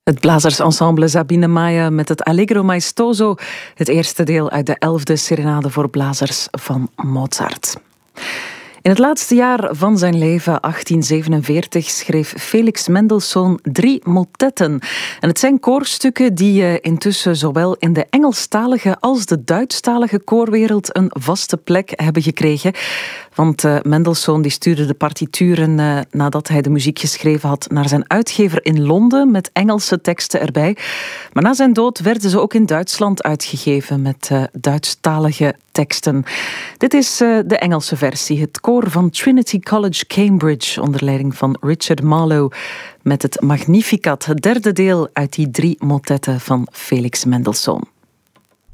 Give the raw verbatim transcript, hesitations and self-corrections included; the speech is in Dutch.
Het blazersensemble Sabine Maya met het Allegro Maestoso, het eerste deel uit de elfde serenade voor blazers van Mozart. In het laatste jaar van zijn leven, achttien zevenenveertig, schreef Felix Mendelssohn drie motetten. En het zijn koorstukken die intussen zowel in de Engelstalige als de Duitsstalige koorwereld een vaste plek hebben gekregen. Want uh, Mendelssohn die stuurde de partituren uh, nadat hij de muziek geschreven had naar zijn uitgever in Londen met Engelse teksten erbij. Maar na zijn dood werden ze ook in Duitsland uitgegeven met uh, Duitsstalige teksten. Dit is uh, de Engelse versie, het koor van Trinity College Cambridge onder leiding van Richard Marlowe met het Magnificat, het derde deel uit die drie motetten van Felix Mendelssohn.